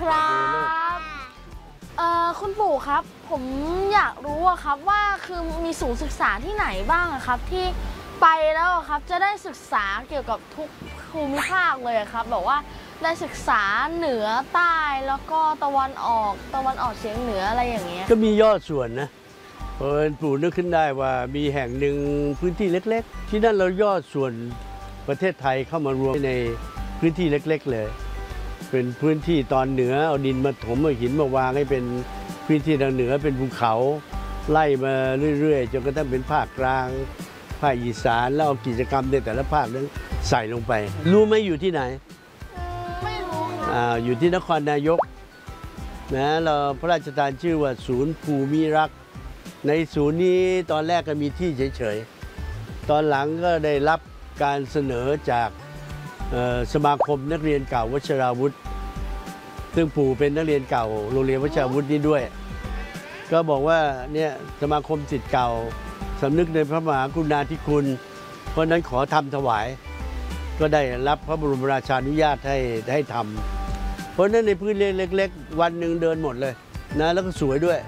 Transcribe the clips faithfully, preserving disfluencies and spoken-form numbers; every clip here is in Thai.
ครับเอ่อคุณปู่ครับผมอยากรู้อะครับว่าคือมีศูนย์ศึกษาที่ไหนบ้างอะครับที่ไปแล้วอะครับจะได้ศึกษาเกี่ยวกับทุกภูมิภาคเลยอะครับแบบว่าได้ศึกษาเหนือใต้แล้วก็ตะวันออกตะวันออกเฉียงเหนืออะไรอย่างเงี้ยก็มียอดส่วนนะเพราะปู่นึกขึ้นได้ว่ามีแห่งหนึ่งพื้นที่เล็กๆที่นั่นเรายอดส่วนประเทศไทยเข้ามารวมในพื้นที่เล็กๆเลยเป็นพื้นที่ตอนเหนือเอาดินมาถมเอาหินมาวางให้เป็นพื้นที่ทางเหนือเป็นภูเขาไล่มาเรื่อยๆจนกระทั่งเป็นภาคกลางภาคอีสานแล้วเอากิจกรรมในแต่ละภาคนั้นใส่ลงไป รู้ไหมอยู่ที่ไหนไม่รู้ครับอ่าอยู่ที่นครนายกนะเราพระราชทานชื่อว่าศูนย์ภูมิรักษ์ในศูนย์นี้ตอนแรกก็มีที่เฉยๆตอนหลังก็ได้รับการเสนอจากสมาคมนักเรียนเก่าวชิราวุธซึ่งปู่เป็นนักเรียนเก่าโรงเรียนวชิราวุธนี้ด้วยก็บอกว่าเนี่ยสมาคมศิษย์เก่าสำนึกในพระมหากรุณาธิคุณเพราะนั้นขอทำถวายก็ได้รับพระบรมราชานุญาตให้ให้ทำเพราะนั้นในพื้นที่เล็กๆวันหนึ่งเดินหมดเลยนะแล้วก็สวยด้วย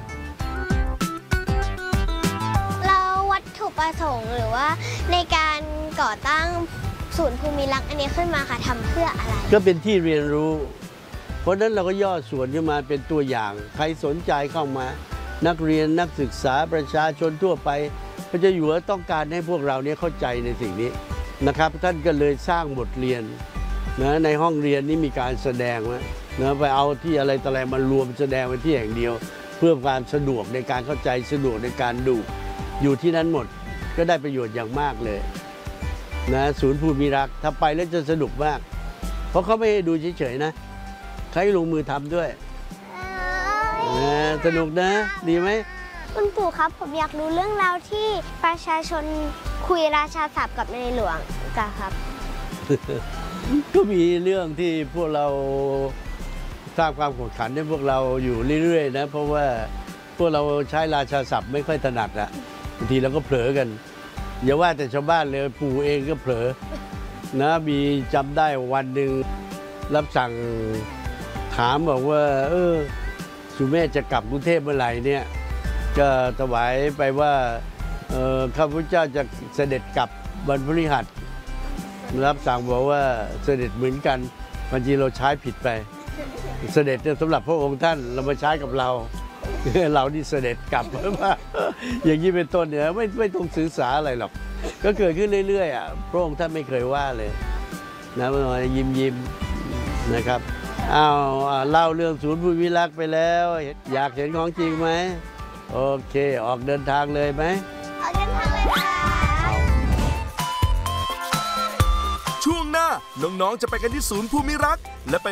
แล้ววัตถุประสงค์หรือว่าในการก่อตั้งศูนย์ภูมิรักษ์อันนี้ขึ้นมาค่ะทำเพื่ออะไรก็เป็นที่เรียนรู้เพราะนั้นเราก็ย่อส่วนขึ้นมาเป็นตัวอย่างใครสนใจเข้ามานักเรียนนักศึกษาประชาชนทั่วไปพระเจ้าอยู่หัวต้องการให้พวกเราเนี่ยเข้าใจในสิ่งนี้นะครับท่านก็เลยสร้างบทเรียนนะในห้องเรียนนี้มีการแสดงไว้นะไปเอาที่อะไรต่ออะไรมารวมแสดงไว้ที่แห่งเดียวเพื่อความสะดวกในการเข้าใจสะดวกในการดูอยู่ที่นั้นหมดก็ได้ประโยชน์อย่างมากเลยนะศูนย์ภูมิรักษ์ถ้าไปแล้วจะสนุกมากเพราะเขาไม่ให้ดูเฉยๆนะใครลงมือทำด้วยนะสนุกนะดีไหมคุณปู่ครับผมอยากรู้เรื่องราวที่ประชาชนคุยราชาศัพท์กับในหลวงกันครับก็มีเรื่องที่พวกเราสร้างความขบขันให้พวกเราอยู่เรื่อยๆนะเพราะว่าพวกเราใช้ราชาศัพท์ไม่ค่อยถนัดอะบางทีเราก็เผลอกันอย่าว่าแต่ชาวบ้านเลยปู่เองก็เผลอนะมีจำได้วันหนึ่งรับสั่งถามบอกว่าเออสุเมธจะกลับกรุงเทพเมื่อไหร่เนี่ยก็ถวายไปว่าข้าพเจ้าจะเสด็จกลับวันพฤหัสรับสั่งบอกว่าเสด็จเหมือนกันบางทีเราใช้ผิดไปเสด็จเนี่ยสำหรับพระองค์ท่านเรามาใช้กับเราเรานี่เสด็จกลับมาอย่างนี้เป็นต้นเนี่ยไม่ไม่ต้องสื่อสารอะไรหรอกก็เกิดขึ้นเรื่อยๆอ่ะพระองค์ท่านไม่เคยว่าเลยนะมันยิ้มยิ้มนะครับอ้าวเล่าเรื่องศูนย์ภูมิรักษ์ไปแล้วอยากเห็นของจริงไหมโอเคออกเดินทางเลยไหมออกเดินทางเลยค่ะช่วงหน้าน้องๆจะไปกันที่ศูนย์ภูมิรักษ์และไป